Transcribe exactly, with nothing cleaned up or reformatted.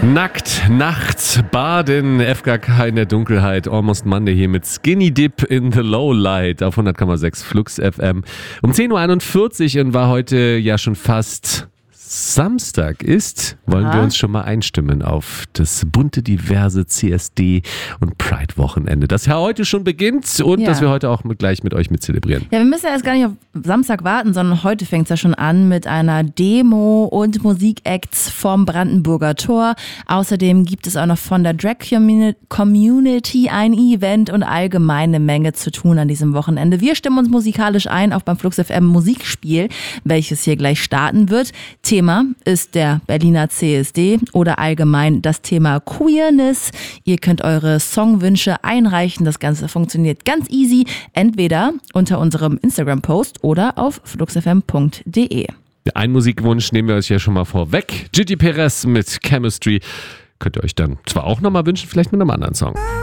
Nackt, nachts, baden, F K K in der Dunkelheit, Almost Monday hier mit Skinny Dip in the Low Light auf hundert Komma sechs Flux F M. Um zehn Uhr einundvierzig und war heute ja schon fast Samstag ist, wollen Aha. wir uns schon mal einstimmen auf das bunte, diverse C S D und Pride-Wochenende, das ja heute schon beginnt und Ja. das wir heute auch mit, gleich mit euch mit zelebrieren. Ja, wir müssen ja erst gar nicht auf Samstag warten, sondern heute fängt es ja schon an mit einer Demo und Musikacts vom Brandenburger Tor. Außerdem gibt es auch noch von der Drag Community ein Event und allgemeine Menge zu tun an diesem Wochenende. Wir stimmen uns musikalisch ein, auch beim Flux F M Musikspiel, welches hier gleich starten wird. Thema ist der Berliner C S D oder allgemein das Thema Queerness. Ihr könnt eure Songwünsche einreichen. Das Ganze funktioniert ganz easy, entweder unter unserem Instagram-Post oder auf fluxfm punkt de. Einen Musikwunsch nehmen wir euch ja schon mal vorweg. Gigi Perez mit Chemistry könnt ihr euch dann zwar auch nochmal wünschen, vielleicht mit einem anderen Song.